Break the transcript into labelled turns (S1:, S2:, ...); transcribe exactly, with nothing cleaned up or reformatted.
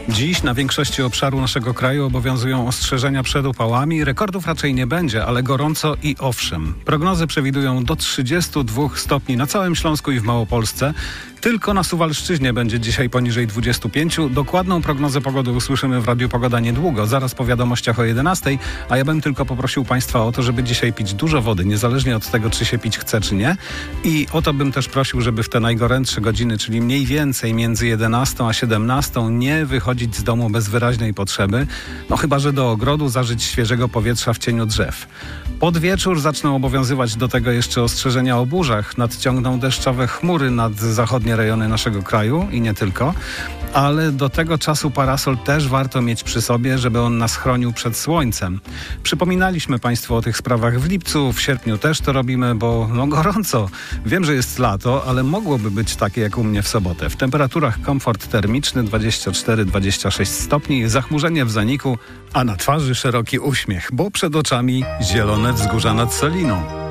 S1: Dziś na większości obszaru naszego kraju obowiązują ostrzeżenia przed upałami. Rekordów raczej nie będzie, ale gorąco i owszem. Prognozy przewidują do trzydziestu dwóch stopni na całym Śląsku i w Małopolsce. Tylko na Suwalszczyźnie będzie dzisiaj poniżej dwudziestu pięciu. Dokładną prognozę pogody usłyszymy w Radiu Pogoda niedługo, zaraz po wiadomościach o jedenastej, a ja bym tylko poprosił Państwa o to, żeby dzisiaj pić dużo wody, niezależnie od tego, czy się pić chce, czy nie. I o to bym też prosił, żeby w te najgorętsze godziny, czyli mniej więcej między jedenastą a siedemnastą, nie wychodzić z domu bez wyraźnej potrzeby, no chyba że do ogrodu, zażyć świeżego powietrza w cieniu drzew. Pod wieczór zaczną obowiązywać do tego jeszcze ostrzeżenia o burzach. Nadciągną deszczowe chmury nad zachodnie rejony naszego kraju i nie tylko, ale do tego czasu parasol też warto mieć przy sobie, żeby on nas chronił przed słońcem. Przypominaliśmy Państwu o tych sprawach w lipcu, w sierpniu też to robimy, bo no gorąco. Wiem, że jest lato, ale mogłoby być takie jak u mnie w sobotę. W temperaturach komfort termiczny dwadzieścia cztery dwadzieścia sześć stopni, zachmurzenie w zaniku, a na twarzy szeroki uśmiech, bo przed oczami zielone wzgórza nad Soliną.